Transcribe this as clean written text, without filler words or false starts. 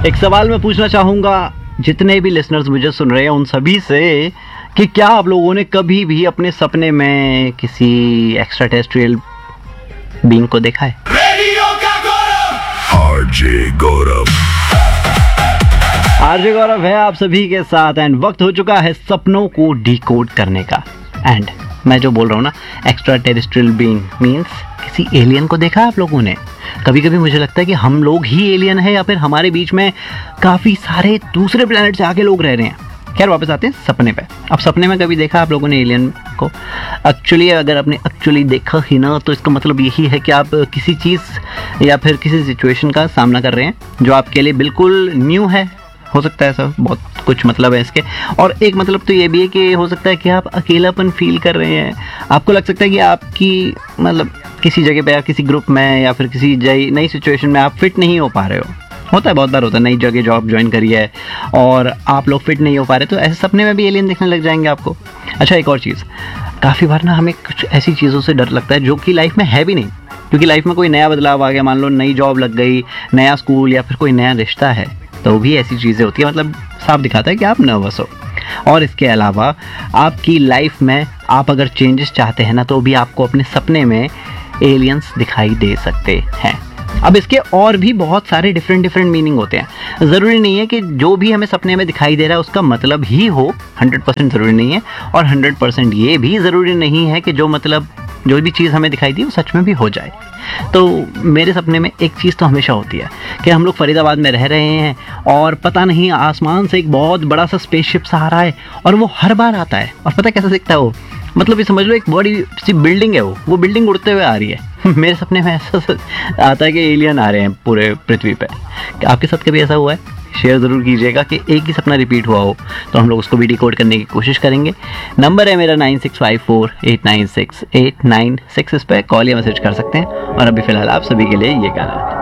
एक सवाल मैं पूछना चाहूंगा जितने भी लिसनर्स मुझे सुन रहे हैं उन सभी से कि क्या आप लोगों ने कभी भी अपने सपने में किसी एक्स्ट्रा टेरेस्ट्रियल बीइंग को देखा है? आरजे गौरव है आप सभी के साथ एंड वक्त हो चुका है सपनों को डिकोड करने का। एंड मैं जो बोल रहा हूँ ना, एक्स्ट्रा टेरेस्ट्रियल बीइंग मीन्स किसी एलियन को देखा आप लोगों ने? कभी कभी मुझे लगता है कि हम लोग ही एलियन है या फिर हमारे बीच में काफ़ी सारे दूसरे प्लैनेट से आके लोग रह रहे हैं। खैर वापस आते हैं सपने पे। अब सपने में कभी देखा आप लोगों ने एलियन को? एक्चुअली अगर आपने एक्चुअली देखा ही ना तो इसका मतलब यही है कि आप किसी चीज़ या फिर किसी सिचुएशन का सामना कर रहे हैं जो आपके लिए बिल्कुल न्यू है। हो सकता है ऐसा, बहुत कुछ मतलब है इसके। और एक मतलब तो ये भी है कि हो सकता है कि आप अकेलापन फील कर रहे हैं। आपको लग सकता है कि आपकी मतलब किसी जगह पे या किसी ग्रुप में या फिर किसी नई सिचुएशन में आप फिट नहीं हो पा रहे हो। होता है, बहुत बार होता है, नई जगह जॉब ज्वाइन करी है और आप लोग फिट नहीं हो पा रहे, तो ऐसे सपने में भी एलियन दिखने लग जाएंगे आपको। अच्छा, एक और चीज़, काफ़ी बार ना हमें कुछ ऐसी चीज़ों से डर लगता है जो कि लाइफ में है भी नहीं, क्योंकि लाइफ में कोई नया बदलाव आ गया, मान लो नई जॉब लग गई, नया स्कूल या फिर कोई नया रिश्ता है, तो भी ऐसी चीज़ें होती है। मतलब साफ दिखाता है कि आप नर्वस हो। और इसके अलावा आपकी लाइफ में आप अगर चेंजेस चाहते हैं ना, तो भी आपको अपने सपने में एलियंस दिखाई दे सकते हैं। अब इसके और भी बहुत सारे डिफरेंट मीनिंग होते हैं। ज़रूरी नहीं है कि जो भी हमें सपने में दिखाई दे रहा है उसका मतलब ही हो, 100% ज़रूरी नहीं है। और 100% ये भी ज़रूरी नहीं है कि जो भी चीज़ हमें दिखाई दी वो सच में भी हो जाए। तो मेरे सपने में एक चीज़ तो हमेशा होती है कि हम लोग फरीदाबाद में रह रहे हैं और पता नहीं आसमान से एक बहुत बड़ा सा स्पेसशिप सा आ रहा है और वो हर बार आता है। और पता कैसा दिखता है वो? मतलब ये समझ लो एक बड़ी सी बिल्डिंग है, वो बिल्डिंग उड़ते हुए आ रही है। मेरे सपने में ऐसा आता है कि एलियन आ रहे हैं पूरे पृथ्वी पे। आपके साथ कभी ऐसा हुआ है? शेयर ज़रूर कीजिएगा कि एक ही सपना रिपीट हुआ हो तो हम लोग उसको भी डिकोड करने की कोशिश करेंगे। नंबर है मेरा 9654896896। इस पर कॉल या मैसेज कर सकते हैं। और अभी फ़िलहाल आप सभी के लिए ये गाना